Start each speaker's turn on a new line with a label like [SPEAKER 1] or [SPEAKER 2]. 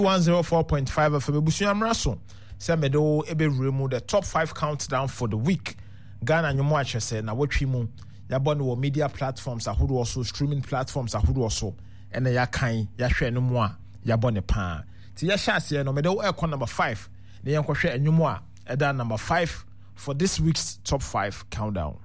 [SPEAKER 1] 104.5 FM Busuya Mraso. Semedo ebe remu the top 5 countdown for the week. Ghana nyomo achese na wotwi mu. Yabɔ no media platforms ahodo also streaming platforms ahodo also. Ene ya kan ya hwɛ no mu a yabɔ ne pa. Ti ya hyase no medo ekɔ number 5. Ne yankɔhwɛ enyomo a ɛda number 5 for this week's top 5 countdown.